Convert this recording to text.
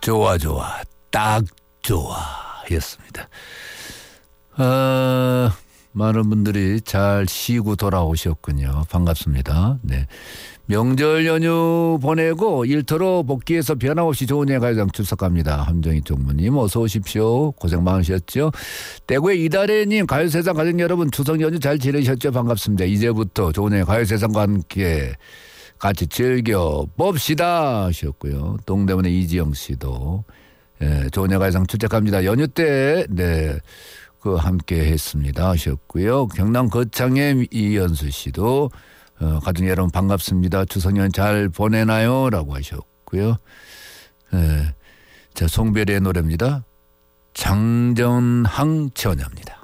좋아 딱 좋아 였습니다. 많은 분들이 잘 쉬고 돌아오셨군요. 반갑습니다. 네. 명절 연휴 보내고 일터로 복귀해서 변함없이 좋은 예가요장 출석합니다. 함정희 총무님 어서 오십시오. 고생 많으셨죠. 대구의 이다래님 가요세상 가족 여러분 추석 연휴 잘 지내셨죠. 반갑습니다. 이제부터 좋은 예 가요세상과 함께 같이 즐겨 봅시다 하셨고요. 동대문의 이지영 씨도 좋은 예 가요상 출석합니다. 연휴 때 네. 그 함께 했습니다 하셨고요. 경남 거창의 이연수 씨도 가족 여러분 반갑습니다. 추석연 잘 보내나요? 라고 하셨고요. 자, 송별의 노래입니다. 장전항 처녀입니다.